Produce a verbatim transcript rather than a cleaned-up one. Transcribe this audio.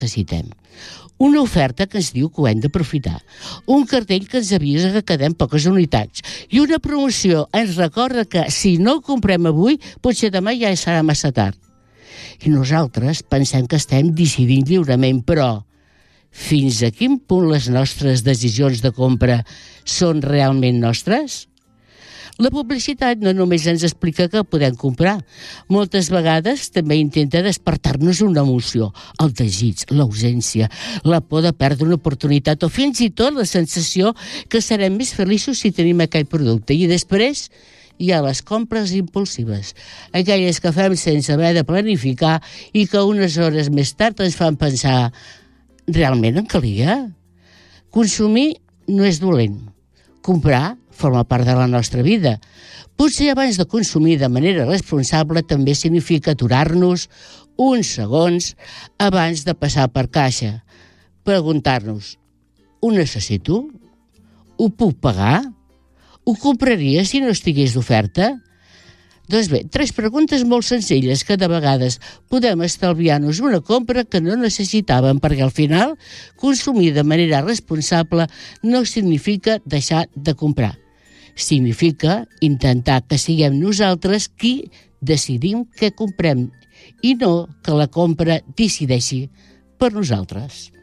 necessitem. Una oferta que ens diu que ho hem d'aprofitar. Un cartell que ens avisa que quedem poques unitats. I una promoció ens recorda que si no ho comprem avui, potser demà ja serà massa tard. I nosaltres pensem que estem decidint lliurement, però fins a quin punt les nostres decisions de compra són realment nostres? La publicitat no només ens explica que podem comprar. Moltes vegades també intenta despertar-nos una emoció, el desig, l'ausència, la por de perdre una oportunitat o fins i tot la sensació que serem més feliços si tenim aquell producte. I després hi ha les compres impulsives, aquelles que fem sense haver de planificar i que unes hores més tard ens fan pensar realment en calia? Consumir no és dolent. Comprar forma part de la nostra vida. Potser abans de consumir de manera responsable també significa aturar-nos uns segons abans de passar per caixa. Preguntar-nos, ho necessito? Ho puc pagar? Ho compraria si no estigués d'oferta? Doncs bé, tres preguntes molt senzilles que de vegades podem estalviar-nos una compra que no necessitàvem, perquè al final consumir de manera responsable no significa deixar de comprar. Significa intentar que siguem nosaltres qui decidim què comprem i no que la compra decideixi per nosaltres.